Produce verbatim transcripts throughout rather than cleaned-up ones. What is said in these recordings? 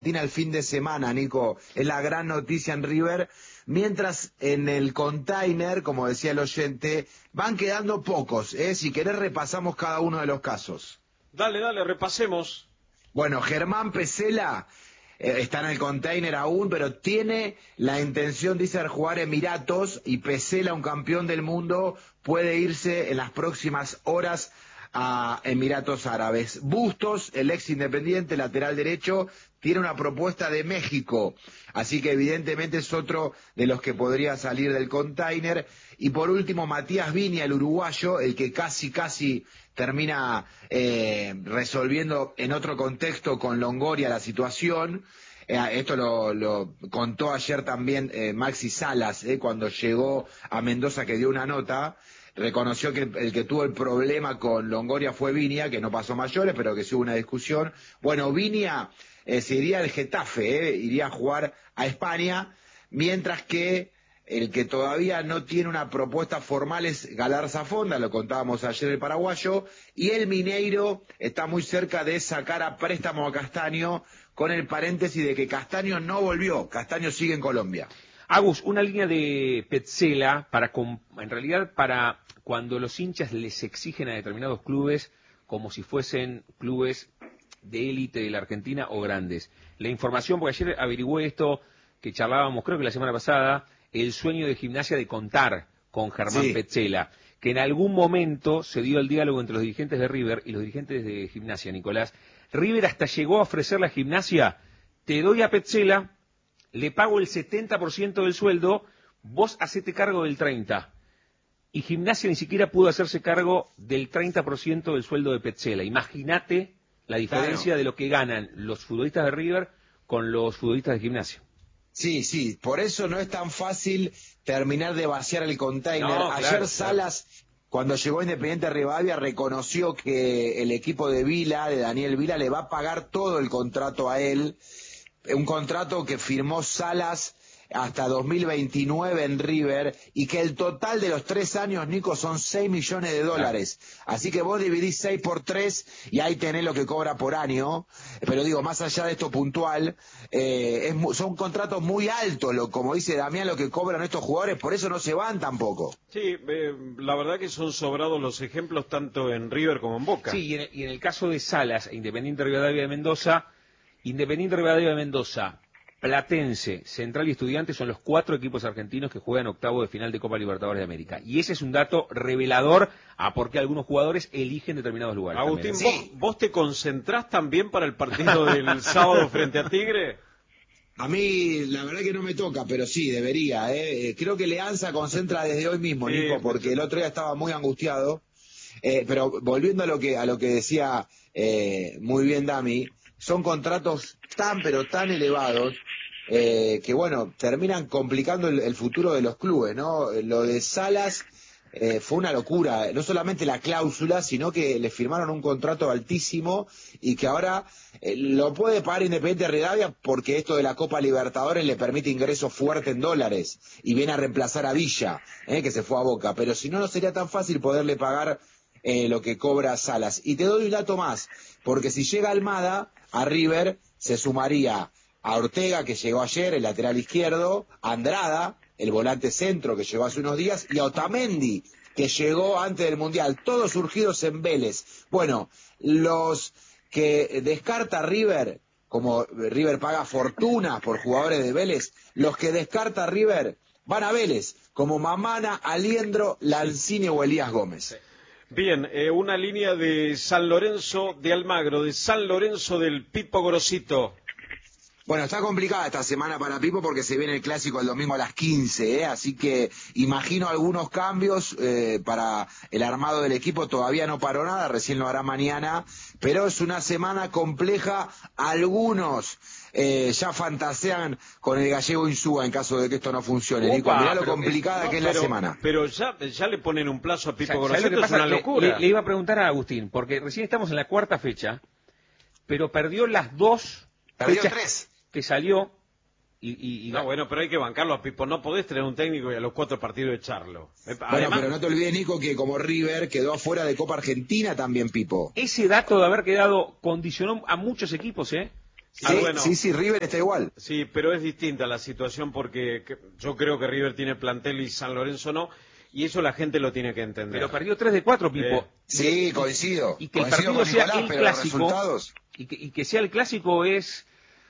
el fin de semana, Nico, es la gran noticia en River, mientras en el container, como decía el oyente, van quedando pocos, ¿eh? Si querés repasamos cada uno de los casos. Dale, dale, repasemos. Bueno, Germán Pesela eh, está en el container aún, pero tiene la intención, dice, de jugar Emiratos, y Pesela, un campeón del mundo, puede irse en las próximas horas a Emiratos Árabes. Bustos, el ex Independiente, lateral derecho, tiene una propuesta de México, así que evidentemente es otro de los que podría salir del container. Y por último, Matías Viña, el uruguayo, el que casi, casi termina eh, resolviendo en otro contexto con Longoria la situación. Eh, esto lo, lo contó ayer también eh, Maxi Salas, eh, cuando llegó a Mendoza, que dio una nota. Reconoció que el, el que tuvo el problema con Longoria fue Viña, que no pasó mayores, pero que sí hubo una discusión. Bueno, Viña eh, se iría al Getafe, eh, iría a jugar a España, mientras que el que todavía no tiene una propuesta formal es Galarza Fonda, lo contábamos ayer el paraguayo, y el Mineiro está muy cerca de sacar a préstamo a Castaño, con el paréntesis de que Castaño no volvió, Castaño sigue en Colombia. Agus, una línea de Petzela, para, en realidad para cuando los hinchas les exigen a determinados clubes, como si fuesen clubes de élite de la Argentina o grandes. La información, porque ayer averigüé esto, que charlábamos creo que la semana pasada, el sueño de Gimnasia de contar con Germán sí. Petzela, que en algún momento se dio el diálogo entre los dirigentes de River y los dirigentes de Gimnasia, Nicolás. River hasta llegó a ofrecerle a Gimnasia, te doy a Petzela, le pago el setenta por ciento del sueldo, vos hacete cargo del treinta por ciento. Y Gimnasia ni siquiera pudo hacerse cargo del treinta por ciento del sueldo de Petzela. Imagínate la diferencia claro. de lo que ganan los futbolistas de River con los futbolistas de Gimnasia. Sí, sí, por eso no es tan fácil terminar de vaciar el container. No, Ayer claro, Salas, claro. cuando llegó a Independiente Rivadavia, reconoció que el equipo de Vila, de Daniel Vila, le va a pagar todo el contrato a él. Un contrato que firmó Salas hasta dos mil veintinueve en River, y que el total de los tres años, Nico, son seis millones de dólares. Claro. Así que vos dividís seis por tres y ahí tenés lo que cobra por año. Pero digo, más allá de esto puntual, eh, es, son contratos muy altos, lo, como dice Damián, lo que cobran estos jugadores, por eso no se van tampoco. Sí, eh, la verdad que son sobrados los ejemplos tanto en River como en Boca. Sí, y en, y en el caso de Salas, Independiente Rivadavia de Mendoza, Independiente Rivadavia de Mendoza, Platense, Central y Estudiantes son los cuatro equipos argentinos que juegan octavo de final de Copa Libertadores de América. Y ese es un dato revelador a por qué algunos jugadores eligen determinados lugares. Agustín, también. ¿vos, ¿vos te concentrás también para el partido del sábado frente a Tigre? A mí, la verdad que no me toca, pero sí, debería. ¿eh? Creo que Leanza concentra desde hoy mismo, sí, Nico, porque el otro día estaba muy angustiado. Eh, pero volviendo a lo que, a lo que decía eh, muy bien Dami, son contratos tan pero tan elevados eh, que bueno, terminan complicando el, el futuro de los clubes, ¿no? Lo de Salas eh, fue una locura, no solamente la cláusula, sino que le firmaron un contrato altísimo y que ahora eh, lo puede pagar Independiente Rivadavia porque esto de la Copa Libertadores le permite ingresos fuertes en dólares y viene a reemplazar a Villa, eh, que se fue a Boca, pero si no, no sería tan fácil poderle pagar Eh, lo que cobra Salas. Y te doy un dato más, porque si llega Almada, a River se sumaría a Ortega, que llegó ayer, el lateral izquierdo, a Andrada, el volante centro, que llegó hace unos días, y a Otamendi, que llegó antes del Mundial, todos surgidos en Vélez. Bueno, los que descarta River, como River paga fortuna por jugadores de Vélez, los que descarta River van a Vélez, como Mamana, Aliendro, Lanzini o Elías Gómez. Sí. Bien, eh, una línea de San Lorenzo de Almagro, de San Lorenzo del Pipo Grosito. Bueno, está complicada esta semana para Pipo porque se viene el clásico el domingo a las quince, ¿eh? Así que imagino algunos cambios eh, para el armado del equipo. Todavía no paró nada, recién lo hará mañana, pero es una semana compleja. Algunos eh, ya fantasean con el gallego Insúa en caso de que esto no funcione. Opa, Nico, mirá lo pero, complicada no, que es pero, la semana. Pero ya, ya le ponen un plazo a Pipo O sea, Grosito, es una locura. Le, le, le iba a preguntar a Agustín, porque recién estamos en la cuarta fecha, pero perdió las dos Perdió fechas tres. que salió. Y, y, y no, bueno, pero hay que bancarlo a Pipo. No podés tener un técnico y a los cuatro partidos echarlo. Bueno, Además, pero no te olvides, Nico, que como River quedó afuera de Copa Argentina también, Pipo. Ese dato de haber quedado condicionó a muchos equipos, ¿eh? Sí, ah, bueno, sí, sí, River está igual. Sí, pero es distinta la situación porque yo creo que River tiene plantel y San Lorenzo no, y eso la gente lo tiene que entender. Pero perdió tres de cuatro, Pipo. Eh, sí, y, coincido. Y que coincido el partido sea Nicolás, el pero clásico, los resultados... y, que, y que sea el clásico es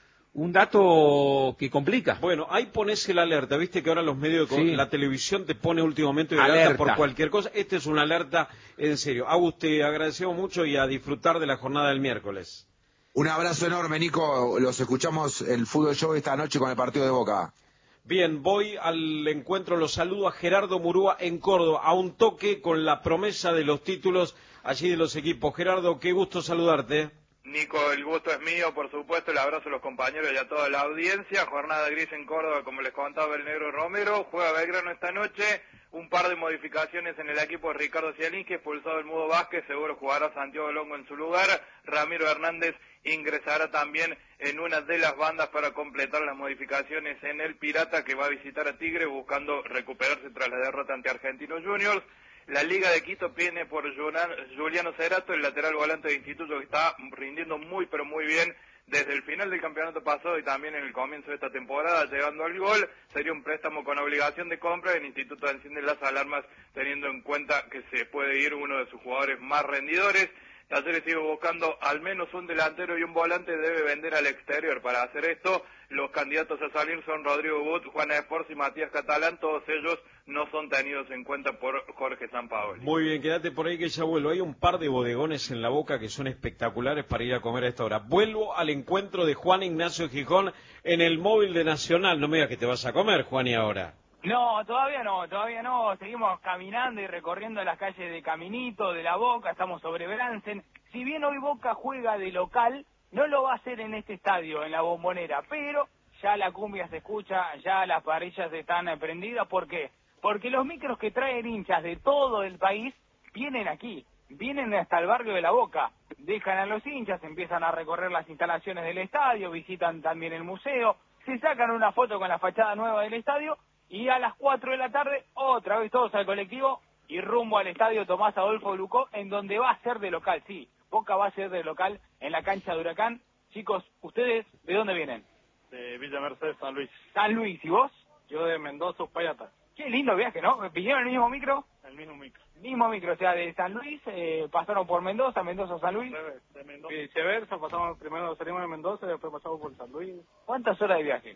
un dato que complica. Bueno, ahí pones el alerta, viste que ahora los medios, de sí. la televisión te pone últimamente el alerta. alerta por cualquier cosa. Este es una alerta en serio. Agus, te agradecemos mucho y a disfrutar de la jornada del miércoles. Un abrazo enorme, Nico. Los escuchamos el Fútbol Show esta noche con el partido de Boca. Bien, voy al encuentro, los saludo a Gerardo Murúa en Córdoba, a un toque con la promesa de los títulos allí de los equipos. Gerardo, qué gusto saludarte. Nico, el gusto es mío, por supuesto, el abrazo a los compañeros y a toda la audiencia. Jornada gris en Córdoba, como les contaba el negro Romero. Juega Belgrano esta noche. Un par de modificaciones en el equipo de Ricardo Cialinski, expulsado el Mudo Vázquez, seguro jugará Santiago Longo en su lugar. Ramiro Hernández ingresará también en una de las bandas para completar las modificaciones en el Pirata, que va a visitar a Tigre buscando recuperarse tras la derrota ante Argentinos Juniors. La Liga de Quito viene por Juliano Cerato, el lateral volante de Instituto, que está rindiendo muy pero muy bien desde el final del campeonato pasado y también en el comienzo de esta temporada, llegando al gol. Sería un préstamo con obligación de compra. El Instituto enciende las alarmas teniendo en cuenta que se puede ir uno de sus jugadores más rendidores. Talleres sigue buscando al menos un delantero y un volante, debe vender al exterior. Para hacer esto, los candidatos a salir son Rodrigo Gut, Juan Esforza y Matías Catalán. Todos ellos no son tenidos en cuenta por Jorge Sampaoli. Muy bien, quédate por ahí que ya vuelvo. Hay un par de bodegones en La Boca que son espectaculares para ir a comer a esta hora. Vuelvo al encuentro de Juan Ignacio Gijón en el móvil de Nacional. No me digas que te vas a comer, Juan, y ahora. No, todavía no, todavía no. Seguimos caminando y recorriendo las calles de Caminito, de La Boca, estamos sobre Bransen. Si bien hoy Boca juega de local, no lo va a hacer en este estadio, en la Bombonera, pero ya la cumbia se escucha, ya las parrillas están prendidas. ¿Por qué? Porque los micros que traen hinchas de todo el país vienen aquí, vienen hasta el barrio de La Boca, dejan a los hinchas, empiezan a recorrer las instalaciones del estadio, visitan también el museo, se sacan una foto con la fachada nueva del estadio. Y a las cuatro de la tarde, otra vez todos al colectivo y rumbo al estadio Tomás Adolfo Lucó, en donde va a ser de local, sí, Boca va a ser de local en la cancha de Huracán. Chicos, ¿ustedes de dónde vienen? De Villa Mercedes, San Luis. San Luis, ¿y vos? Yo de Mendoza, Uspallata. Qué lindo viaje, ¿no? ¿Vinieron en el mismo micro? El mismo micro. Mismo micro, o sea, de San Luis, eh, pasaron por Mendoza, Mendoza, San Luis. De, de Mendoza. Y viceversa, pasamos primero, salimos de Mendoza y después pasamos por San Luis. ¿Cuántas horas de viaje?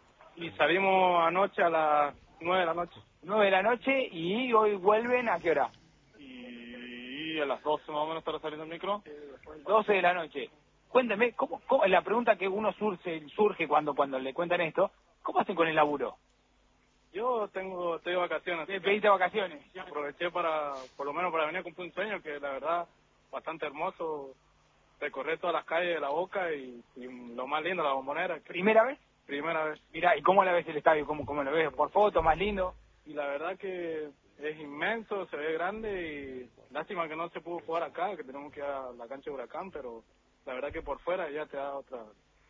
Y salimos anoche a las nueve de la noche. Nueve de la noche, y hoy vuelven ¿a qué hora? Y, y a las doce más o menos estará saliendo el micro. doce de la noche. Cuénteme, ¿cómo, cómo, la pregunta que uno surge, surge cuando, cuando le cuentan esto, ¿cómo hacen con el laburo? Yo tengo, estoy de vacaciones. ¿Te pediste vacaciones? Yo aproveché para, por lo menos para venir a cumplir un sueño que la verdad, bastante hermoso, recorrer todas las calles de La Boca y, y lo más lindo, la Bombonera. ¿Primera vez? Primera vez. Mira, ¿y cómo la ves el estadio? ¿Cómo, cómo lo ves? ¿Por foto, más lindo? Y la verdad que es inmenso, se ve grande y lástima que no se pudo jugar acá, que tenemos que ir a la cancha de Huracán, pero la verdad que por fuera ya te da otra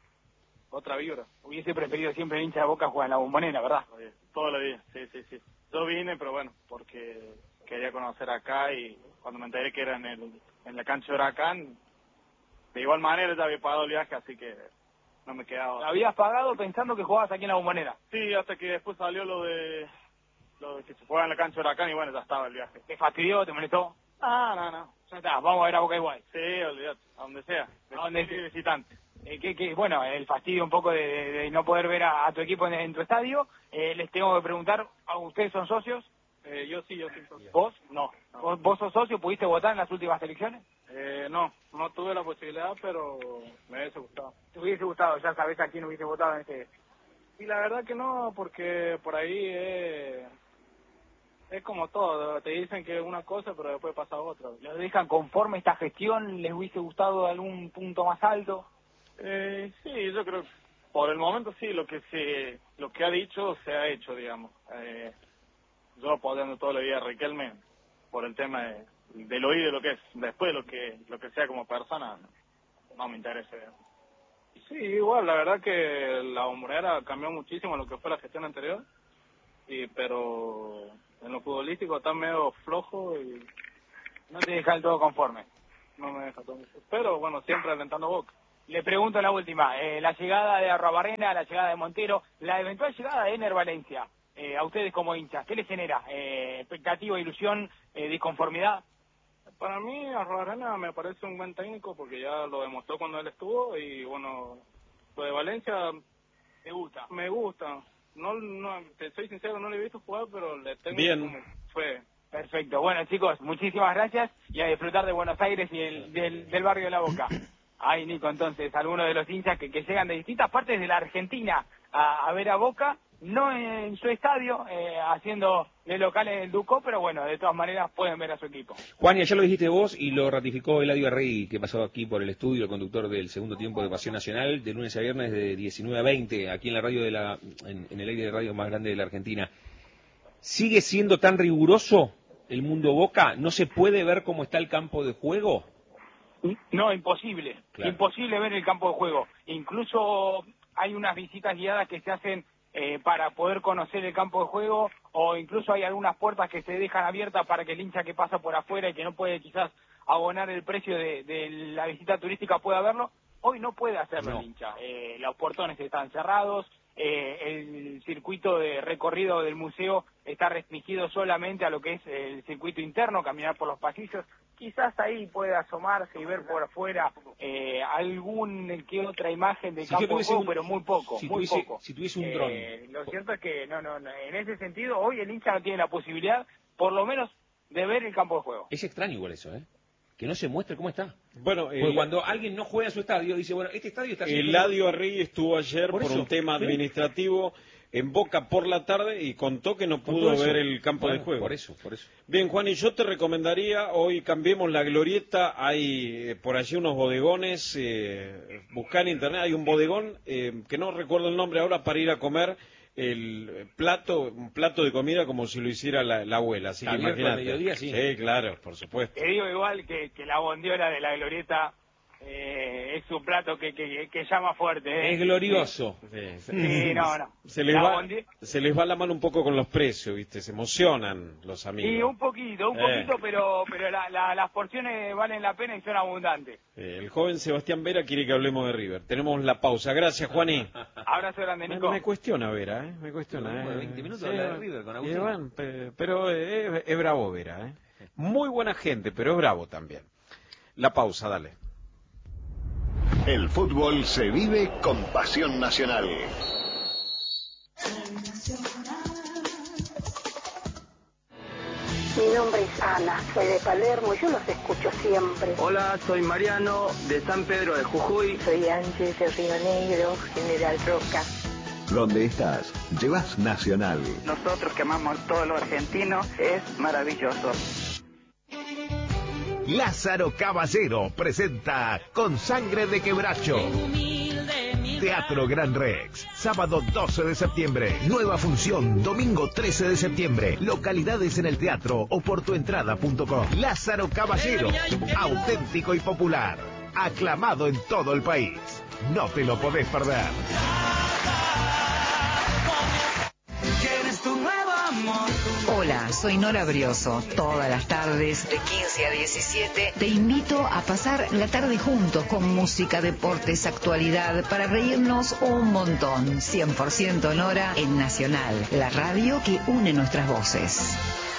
otra vibra. Hubiese preferido siempre el hincha de Boca jugar en la Bombonera, ¿verdad? Oye, todos los días, sí, sí, sí. Yo vine, pero bueno, porque quería conocer acá y cuando me enteré que era en, el, en la cancha de Huracán, de igual manera ya había pagado el viaje, así que no me quedaba. ¿Habías pagado pensando que jugabas aquí en la Bombonera? Sí, hasta que después salió lo de lo de que se juega en la cancha de Huracán y bueno, ya estaba el viaje. ¿Te fastidió? ¿Te molestó? Ah, no, no. Ya está, vamos a ver a Boca igual. Sí, olvídate, a donde sea. A donde sea. Visitante. Eh, que, que, bueno, el fastidio un poco de, de, de no poder ver a, a tu equipo en, en tu estadio. Eh, les tengo que preguntar, ¿ustedes son socios? Eh, yo sí, yo soy socio. ¿Vos? No. no. ¿Vos, ¿Vos sos socio? ¿Pudiste votar en las últimas elecciones? Eh, no, no tuve la posibilidad, pero me hubiese gustado. ¿Te hubiese gustado? Ya sabés a quién hubiese votado en este... Y la verdad que no, porque por ahí es, es como todo, te dicen que es una cosa, pero después pasa otra. ¿Los dejan conforme esta gestión? ¿Les hubiese gustado algún punto más alto? Eh, sí, yo creo que por el momento sí, lo que se, lo que ha dicho se ha hecho, digamos. Eh, yo apoyando todo el día a Riquelme por el tema de, del oído de lo que es, después lo que lo que sea como persona, no, no me interesa. Digamos. Sí, igual, la verdad que la Bombonera cambió muchísimo lo que fue la gestión anterior, y pero en lo futbolístico está medio flojo y no te deja del todo conforme. No me deja todo. Pero bueno, siempre alentando Boca. le pregunto la última, eh, la llegada de Arruabarrena, la llegada de Montero, la eventual llegada de Ener Valencia, eh, a ustedes como hinchas, ¿qué les genera? Eh, ¿Expectativa, ilusión, eh, disconformidad? Para mí, Arruabarrena me parece un buen técnico porque ya lo demostró cuando él estuvo y bueno, lo de Valencia ¿Te gusta? me gusta. No, no, te soy sincero, no le he visto jugar, pero le tengo Bien. como fe. Perfecto. Bueno, chicos, muchísimas gracias y a disfrutar de Buenos Aires y el, del, del barrio de La Boca. Ay, Nico, entonces, algunos de los hinchas que, que llegan de distintas partes de la Argentina a, a ver a Boca, no en su estadio, eh, haciendo de local en el Ducó, pero bueno, de todas maneras pueden ver a su equipo. Juan, ya lo dijiste vos y lo ratificó Eladio Arregui, que pasó aquí por el estudio, el conductor del segundo tiempo de Pasión Nacional, de lunes a viernes de diecinueve a veinte, aquí en la radio de la, en, en el aire de radio más grande de la Argentina. ¿Sigue siendo tan riguroso el mundo Boca? ¿No se puede ver cómo está el campo de juego? No, imposible. Claro. Imposible ver el campo de juego. Incluso hay unas visitas guiadas que se hacen eh, para poder conocer el campo de juego, o incluso hay algunas puertas que se dejan abiertas para que el hincha que pasa por afuera y que no puede quizás abonar el precio de, de la visita turística pueda verlo. Hoy no puede hacerlo No. el hincha. Eh, los portones están cerrados, eh, el circuito de recorrido del museo está restringido solamente a lo que es el circuito interno, caminar por los pasillos. Quizás ahí puede asomarse y ver por afuera eh, algún que otra imagen del Si yo campo de tuviese juego, un- pero muy poco, si muy tuviese- poco. si tuviese un Eh, dron. Lo cierto es que no, no, no, en ese sentido hoy el hincha no tiene la posibilidad, por lo menos, de ver el campo de juego. Es extraño igual eso, ¿eh? Que no se muestre cómo está. Bueno, Porque el, cuando alguien no juega en su estadio, dice, bueno, este estadio está... haciendo- Eladio Arregui estuvo ayer Por por, eso, un tema sí. administrativo en Boca por la tarde y contó que no Con pudo todo eso. ver el campo Bueno, de juego. Por eso, por eso. Bien, Juan, y yo te recomendaría, hoy cambiemos la glorieta, hay eh, por allí unos bodegones, eh, buscar en internet, hay un bodegón, eh, que no recuerdo el nombre ahora, para ir a comer el plato, un plato de comida como si lo hiciera la, la abuela, así que Abierto al imagínate. mediodía, sí. Sí, claro, por supuesto. Te digo igual que, que la bondiola de la glorieta eh, es un plato que, que, que llama fuerte. ¿eh? Es glorioso. Sí, se- Sí, no, no. Se les, La va, bondi- se les va la mano un poco con los precios, ¿viste? Se emocionan los amigos. Sí, un poquito, un Eh. poquito, pero pero la, la- las porciones valen la pena y son abundantes. Eh, el joven Sebastián Vera quiere que hablemos de River. Tenemos la pausa. Gracias, Juaní. Abrazo grande, Me, Nico. me cuestiona Vera, ¿eh? Me cuestiona. Tuvimos ¿eh? veinte minutos de hablar de River con Agustín. y bueno, pe- pero eh, es, es bravo Vera, ¿eh? Muy buena gente, pero es bravo también. La pausa, dale. El fútbol se vive con Pasión Nacional. Mi nombre es Ana, soy de Palermo y yo los escucho siempre. Hola, soy Mariano de San Pedro de Jujuy. Soy Ángel de Río Negro, General Roca. Donde estás, llevas Nacional. Nosotros que amamos todo lo argentino, es maravilloso. Lázaro Caballero presenta Con Sangre de Quebracho. Teatro Gran Rex, sábado doce de septiembre. Nueva función, domingo trece de septiembre. Localidades en el teatro o por tuentrada punto com. Lázaro Caballero, auténtico y popular. Aclamado en todo el país. No te lo podés perder. Hola, soy Nora Brioso. Todas las tardes, de quince a diecisiete, te invito a pasar la tarde juntos con música, deportes, actualidad, para reírnos un montón. cien por ciento Nora en Nacional, la radio que une nuestras voces.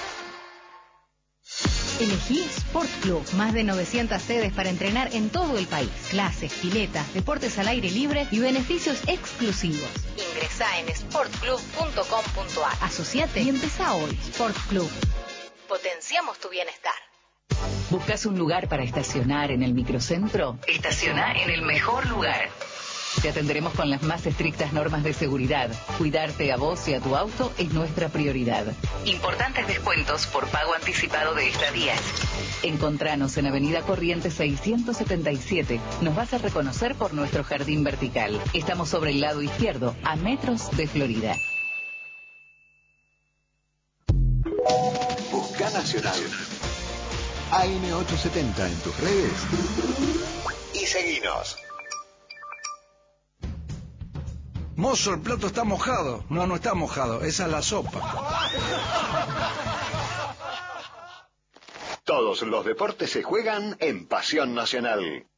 Elegí Sport Club, más de novecientas sedes para entrenar en todo el país. Clases, piletas, deportes al aire libre y beneficios exclusivos. Ingresá en sport club punto com punto a r. Asociate y empezá hoy. Sport Club. Potenciamos tu bienestar. ¿Buscas un lugar para estacionar en el microcentro? Estaciona en el mejor lugar. Te atenderemos con las más estrictas normas de seguridad. Cuidarte a vos y a tu auto es nuestra prioridad. Importantes descuentos por pago anticipado de estadías. Encontranos en Avenida Corrientes seiscientos setenta y siete. Nos vas a reconocer por nuestro jardín vertical. Estamos sobre el lado izquierdo, a metros de Florida. Busca Nacional. A M ochocientos setenta en tus redes. Y seguinos. Mozo, el plato está mojado. No, no está mojado. Esa es la sopa. Todos los deportes se juegan en Pasión Nacional.